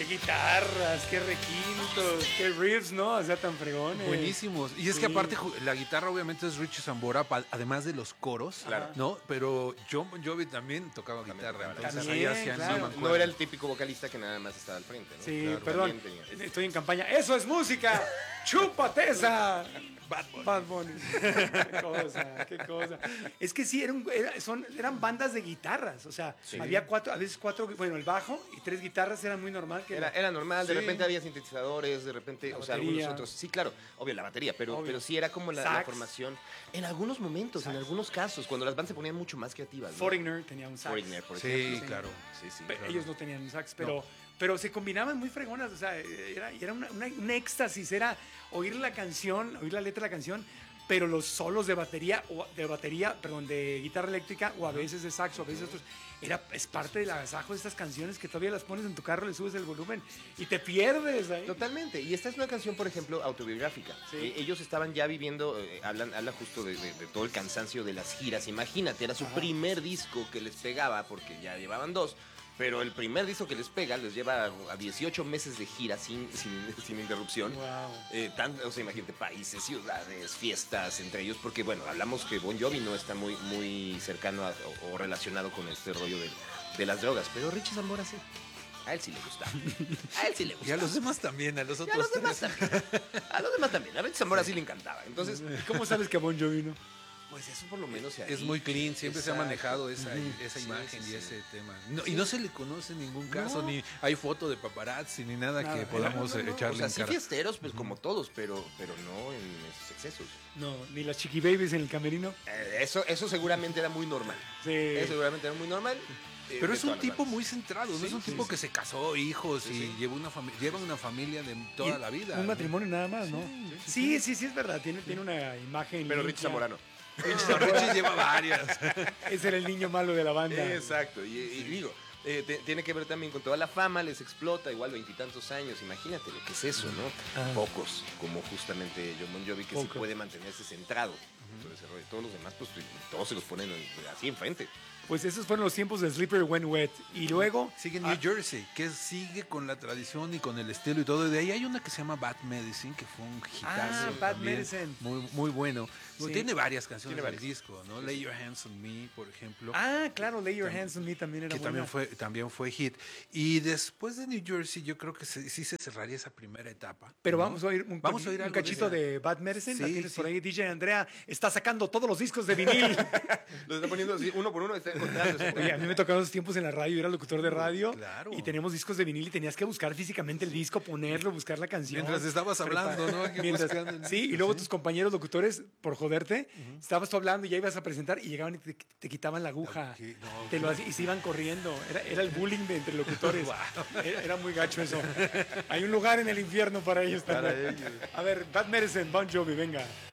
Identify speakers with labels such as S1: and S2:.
S1: qué guitarras, qué requintos, qué riffs, ¿no? O sea, tan fregones.
S2: Buenísimos. Y es que aparte la guitarra obviamente es Richie Sambora, además de los coros, ¿no? Pero John Bon Jovi también tocaba guitarra. Entonces ahí hacían...
S1: claro.
S3: No era el típico vocalista que nada más estaba al frente, ¿no?
S1: Sí,
S3: Claro,
S1: perdón, estoy en campaña. ¡Eso es música! ¡Chúpate esa! Bad Bunny. Qué cosa. Es que sí, eran bandas de guitarras. O sea, había a veces cuatro, bueno, el bajo y 3 guitarras era muy normal.
S3: Era normal, de repente había sintetizadores, de repente, o sea, algunos otros. Sí, claro, obvio, la batería, pero sí era como la formación. En algunos momentos, en algunos casos, cuando las bandas se ponían mucho más creativas, ¿no?
S1: Foreigner tenía un sax.
S3: Foreigner, por ejemplo.
S2: Sí, claro. Sí,
S1: claro. Ellos no tenían un sax, pero se combinaban muy fregonas, o sea, era un éxtasis, era oír la canción, oír la letra de la canción, pero los solos de batería, de guitarra eléctrica, o a veces de saxo, a veces otros, es parte del agasajo de estas canciones que todavía las pones en tu carro, le subes el volumen y te pierdes ahí.
S3: Totalmente, y esta es una canción, por ejemplo, autobiográfica.
S1: Sí.
S3: Ellos estaban ya viviendo, habla justo de todo el cansancio de las giras. Imagínate, era su primer disco que les pegaba, porque ya llevaban 2. Pero el primer disco que les pega les lleva a 18 meses de gira sin interrupción.
S1: Wow.
S3: O sea, imagínate, países, ciudades, fiestas entre ellos, porque bueno, hablamos que Bon Jovi no está muy cercano o relacionado con este rollo de las drogas, pero Richie Sambora sí. A él sí le gusta.
S2: Y a los demás también, a los otros.
S3: Y a los demás también. A los demás también. A Richie Sambora sí le encantaba. Entonces,
S1: ¿cómo sabes que a Bon Jovi no?
S3: pues eso por lo menos
S2: es muy clean, siempre se ha manejado esa imagen y ese tema. No, y no se le conoce en ningún caso, ni hay foto de paparazzi, ni nada que podamos echarle
S3: o sea,
S2: en
S3: sí
S2: cara.
S3: fiesteros, pues como todos, pero no en esos excesos.
S1: No, ni las Chiqui Babies en el camerino.
S3: Eso seguramente era muy normal.
S1: Sí.
S3: Eso seguramente era muy normal.
S2: Pero es un tipo muy centrado, no es un tipo que se casó, hijos y lleva una familia de toda la vida.
S1: Un matrimonio nada más, ¿no? Sí, es verdad, tiene una imagen.
S3: Pero Richie Zamorano.
S2: Richie lleva varias.
S1: Ese era el niño malo de la banda.
S3: Exacto, y digo, tiene que ver también con toda la fama, les explota, igual 20 y tantos años, imagínate lo que es eso, ¿no? Pocos, como justamente John Bon Jovi, que sí puede mantenerse centrado. Todos los demás, pues todos se los ponen así enfrente.
S1: Pues esos fueron los tiempos de Sleeper When Wet. Y luego
S2: sigue New Jersey, que sigue con la tradición y con el estilo y todo. Y de ahí hay una que se llama Bad Medicine, que fue un hitazo.
S1: Bad Medicine.
S2: Muy bueno.
S1: Sí.
S2: Tiene varias canciones del disco, ¿no? Lay Your Hands on Me, por ejemplo.
S1: Claro, Lay Your Hands on Me también era buena.
S2: También fue hit. Y después de New Jersey, yo creo que sí se cerraría esa primera etapa.
S1: Pero vamos a oír un cachito
S2: de
S1: de Bad Medicine.
S2: Sí,
S1: ¿La tienes por ahí? DJ Andrea está sacando todos los discos de vinil.
S3: Los está poniendo así, uno por uno.
S1: Oye, a mí me tocaron esos tiempos en la radio, yo era locutor de radio.
S2: Claro.
S1: Y teníamos discos de vinil y tenías que buscar físicamente el disco, ponerlo, buscar la canción.
S2: Mientras estabas hablando, ¿no?
S1: Sí, y luego tus compañeros locutores, por joderte, estabas tú hablando y ya ibas a presentar y llegaban y te quitaban la aguja. Y se iban corriendo. Era el bullying entre locutores. Era muy gacho eso. Hay un lugar en el infierno para ellos también. A ver, Bad Medicine, Bon Jovi, venga.